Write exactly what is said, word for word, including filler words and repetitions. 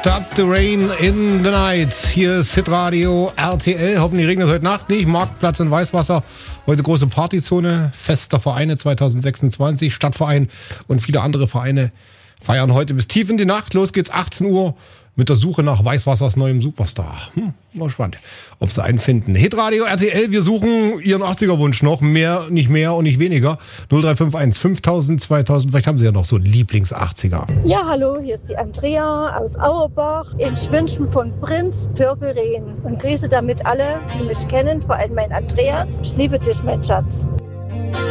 Stop the Rain in the Night. Hier ist Hitradio R T L. Hoffentlich regnet es heute Nacht nicht. Marktplatz in Weißwasser. Heute große Partyzone. Fest der Vereine zwanzig sechsundzwanzig. Stadtverein und viele andere Vereine feiern heute bis tief in die Nacht. Los geht's achtzehn Uhr mit der Suche nach Weißwassers neuem Superstar. Hm, mal spannend, ob sie einen finden. Hitradio R T L, wir suchen Ihren achtziger-Wunsch noch. Mehr, nicht mehr und nicht weniger. null drei fünf eins fünftausend, zweitausend. Vielleicht haben Sie ja noch so einen Lieblings-achtziger. Ja, hallo, hier ist die Andrea aus Auerbach. Ich wünsche mir von Prinz Purple Rain und grüße damit alle, die mich kennen, vor allem mein Andreas. Ich liebe dich, mein Schatz.